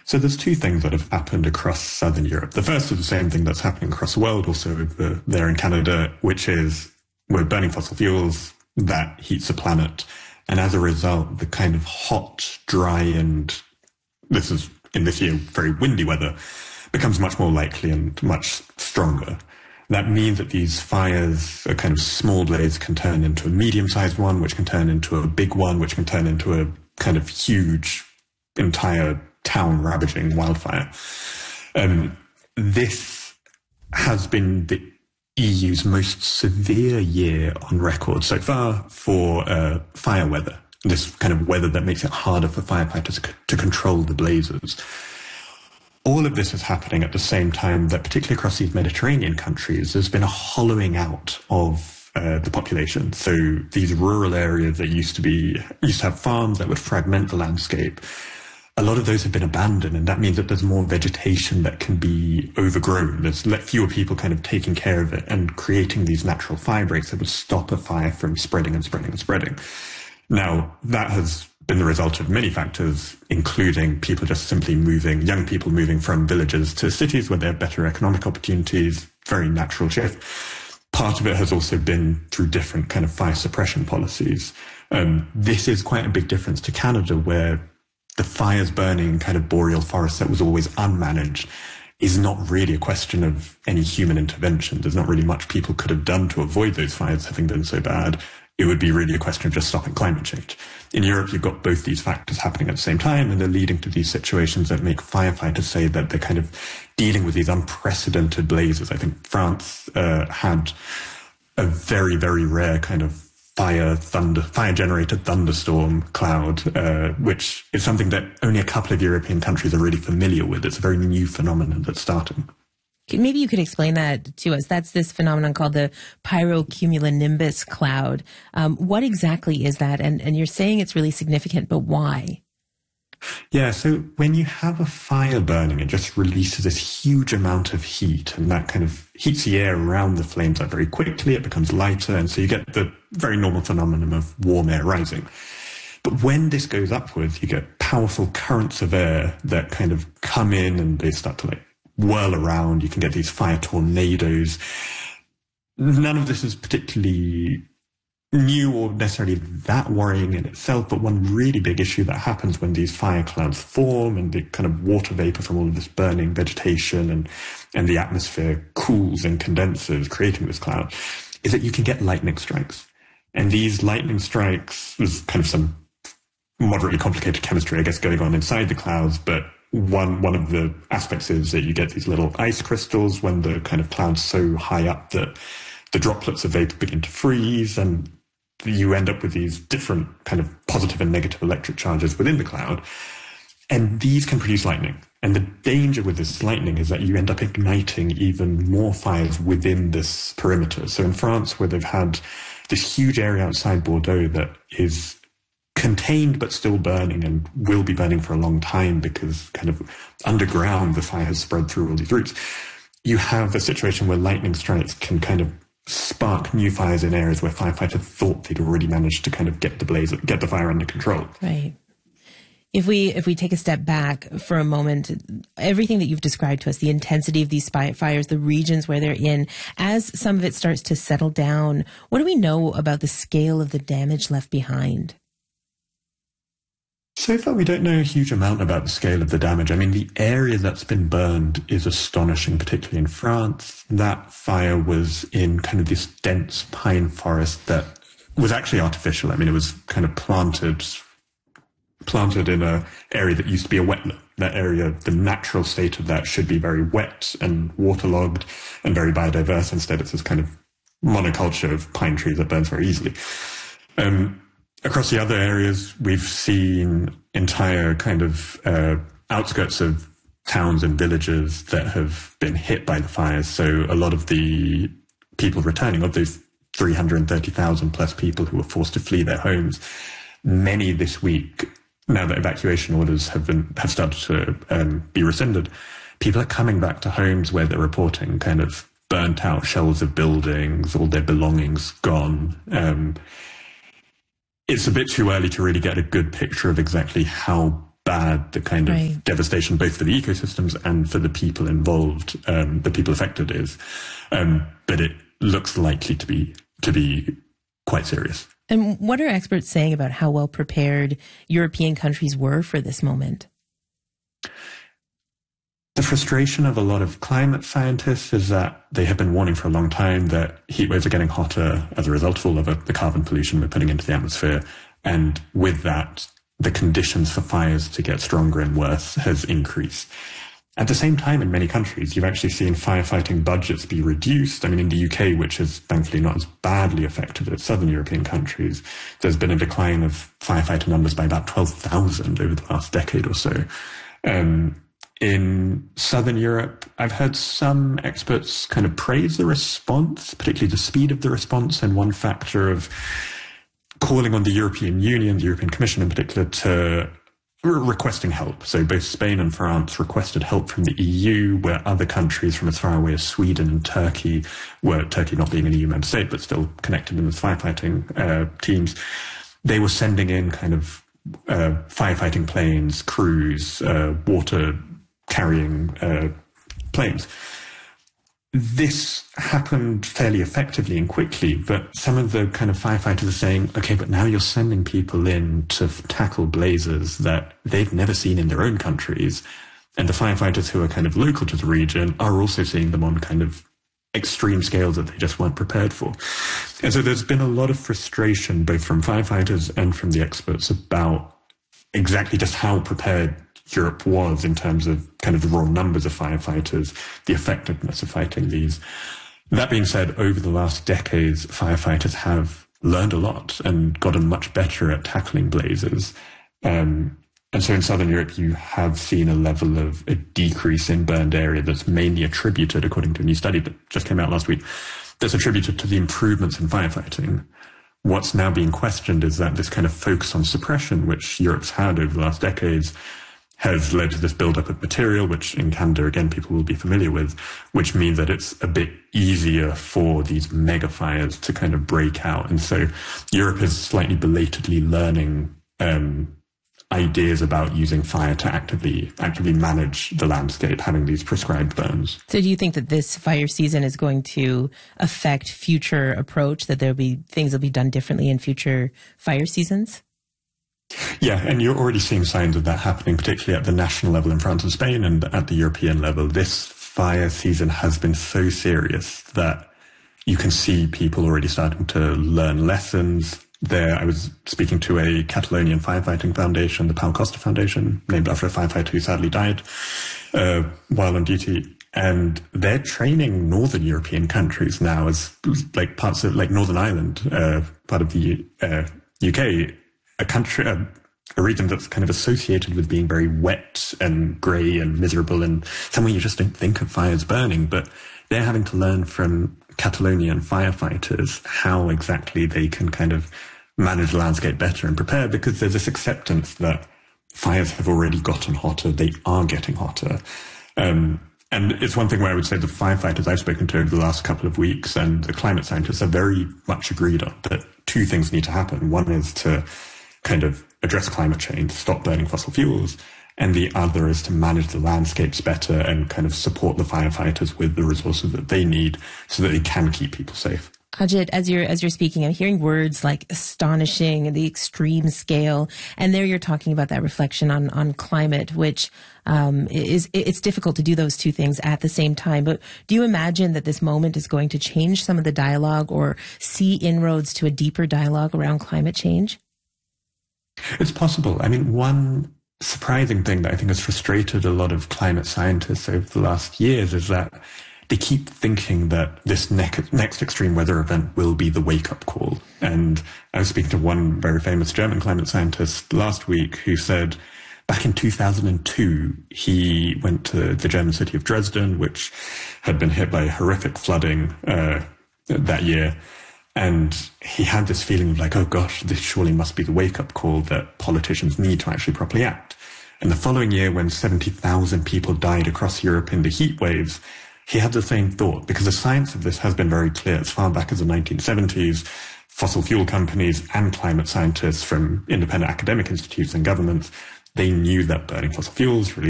So there's two things that have happened across Southern Europe. The first is the same thing that's happening across the world, also over there in Canada, which is we're burning fossil fuels, that heats the planet. And as a result, the kind of hot, dry, and this is in this year very windy weather becomes much more likely and much stronger. That means that these fires, a kind of small blaze, can turn into a medium-sized one, which can turn into a big one, which can turn into a kind of huge, entire town ravaging wildfire. This has been the EU's most severe year on record so far for fire weather, this kind of weather that makes it harder for firefighters to control the blazes. All of this is happening at the same time that, particularly across these Mediterranean countries, there's been a hollowing out of the population. So these rural areas that used to have farms that would fragment the landscape, a lot of those have been abandoned, and that means that there's more vegetation that can be overgrown. There's fewer people kind of taking care of it and creating these natural fire breaks that would stop a fire from spreading and spreading and spreading. Now, that has been the result of many factors, including people just simply young people moving from villages to cities where they have better economic opportunities, very natural shift. Part of it has also been through different kind of fire suppression policies. This is quite a big difference to Canada, where the fires burning in kind of boreal forests that was always unmanaged is not really a question of any human intervention. There's not really much people could have done to avoid those fires having been so bad. It would be really a question of just stopping climate change. In Europe, you've got both these factors happening at the same time, and they're leading to these situations that make firefighters say that they're kind of dealing with these unprecedented blazes. I think France had a very, very rare kind of fire-generated thunderstorm cloud, which is something that only a couple of European countries are really familiar with. It's a very new phenomenon that's starting. Maybe you could explain that to us. That's this phenomenon called the pyrocumulonimbus cloud. What exactly is that? And you're saying it's really significant, but why? Yeah, so when you have a fire burning, it just releases this huge amount of heat, and that kind of heats the air around the flames up very quickly. It becomes lighter, and so you get the very normal phenomenon of warm air rising. But when this goes upwards, you get powerful currents of air that kind of come in and they start to whirl around. You can get these fire tornadoes. None of this is particularly new or necessarily that worrying in itself, but one really big issue that happens when these fire clouds form and the kind of water vapor from all of this burning vegetation and the atmosphere cools and condenses, creating this cloud, is that you can get lightning strikes. And these lightning strikes, there's kind of some moderately complicated chemistry, I guess, going on inside the clouds, but one of the aspects is that you get these little ice crystals when the kind of cloud's so high up that the droplets of vapor begin to freeze, and you end up with these different kind of positive and negative electric charges within the cloud. And these can produce lightning. And the danger with this lightning is that you end up igniting even more fires within this perimeter. So in France, where they've had this huge area outside Bordeaux that is contained but still burning and will be burning for a long time because kind of underground the fire has spread through all these routes, you have a situation where lightning strikes can kind of spark new fires in areas where firefighters thought they'd already managed to kind of get the fire under control. Right. If we take a step back for a moment, everything that you've described to us, the intensity of these fires, the regions where they're in, as some of it starts to settle down, what do we know about the scale of the damage left behind? So far, we don't know a huge amount about the scale of the damage. I mean, the area that's been burned is astonishing, particularly in France. That fire was in kind of this dense pine forest that was actually artificial. I mean, it was kind of planted in an area that used to be a wetland. That area, the natural state of that should be very wet and waterlogged and very biodiverse. Instead, it's this kind of monoculture of pine trees that burns very easily. Across the other areas, we've seen entire kind of outskirts of towns and villages that have been hit by the fires. So a lot of the people returning, of those 330,000 plus people who were forced to flee their homes, many this week, now that evacuation orders have started to be rescinded, people are coming back to homes where they're reporting kind of burnt out shells of buildings, all their belongings gone. It's a bit too early to really get a good picture of exactly how bad the kind of devastation both for the ecosystems and for the people involved, the people affected is. But it looks likely to be quite serious. And what are experts saying about how well prepared European countries were for this moment? The frustration of a lot of climate scientists is that they have been warning for a long time that heat waves are getting hotter as a result of all of the carbon pollution we're putting into the atmosphere. And with that, the conditions for fires to get stronger and worse has increased. At the same time, in many countries, you've actually seen firefighting budgets be reduced. I mean, in the UK, which is thankfully not as badly affected as southern European countries, there's been a decline of firefighter numbers by about 12,000 over the last decade or so. In southern Europe, I've heard some experts kind of praise the response, particularly the speed of the response, and one factor of calling on the European Union, the European Commission in particular, to requesting help. So both Spain and France requested help from the EU, where other countries from as far away as Sweden and Turkey, where Turkey not being an EU member state, but still connected in as firefighting teams, they were sending in kind of firefighting planes, crews, water carrying planes. This happened fairly effectively and quickly, but some of the kind of firefighters are saying, okay, but now you're sending people in to tackle blazes that they've never seen in their own countries. And the firefighters who are kind of local to the region are also seeing them on kind of extreme scales that they just weren't prepared for. And so there's been a lot of frustration, both from firefighters and from the experts, about exactly just how prepared Europe was in terms of kind of the raw numbers of firefighters, the effectiveness of fighting these. That being said, over the last decades, firefighters have learned a lot and gotten much better at tackling blazes. And so in Southern Europe, you have seen a level of a decrease in burned area that's mainly attributed, according to a new study that just came out last week, that's attributed to the improvements in firefighting. What's now being questioned is that this kind of focus on suppression, which Europe's had over the last decades, has led to this buildup of material, which in Canada, again, people will be familiar with, which means that it's a bit easier for these mega fires to kind of break out. And so Europe is slightly belatedly learning ideas about using fire to actively manage the landscape, having these prescribed burns. So do you think that this fire season is going to affect future approach, that there'll be things that'll be done differently in future fire seasons? Yeah, and you're already seeing signs of that happening, particularly at the national level in France and Spain and at the European level. This fire season has been so serious that you can see people already starting to learn lessons. I was speaking to a Catalonian firefighting foundation, the Pau Costa Foundation, named after a firefighter who sadly died while on duty. And they're training Northern European countries now as like parts of like Northern Ireland, part of the UK, a region that's kind of associated with being very wet and grey and miserable and somewhere you just don't think of fires burning. But they're having to learn from Catalonian firefighters how exactly they can kind of manage the landscape better and prepare, because there's this acceptance that fires have already gotten hotter. They are getting hotter. And it's one thing where I would say the firefighters I've spoken to over the last couple of weeks and the climate scientists are very much agreed on that two things need to happen. One is to kind of address climate change, stop burning fossil fuels, and the other is to manage the landscapes better and kind of support the firefighters with the resources that they need so that they can keep people safe. Ajit, as you're speaking, I'm hearing words like astonishing and the extreme scale, and there you're talking about that reflection on climate, which it's difficult to do those two things at the same time. But do you imagine that this moment is going to change some of the dialogue or see inroads to a deeper dialogue around climate change? It's possible. I mean, one surprising thing that I think has frustrated a lot of climate scientists over the last years is that they keep thinking that this next extreme weather event will be the wake-up call. And I was speaking to one very famous German climate scientist last week who said back in 2002, he went to the German city of Dresden, which had been hit by horrific flooding that year. And he had this feeling of like, oh gosh, this surely must be the wake-up call that politicians need to actually properly act. And the following year, when 70,000 people died across Europe in the heat waves, he had the same thought, because the science of this has been very clear. As far back as the 1970s, fossil fuel companies and climate scientists from independent academic institutes and governments they knew that burning fossil fuels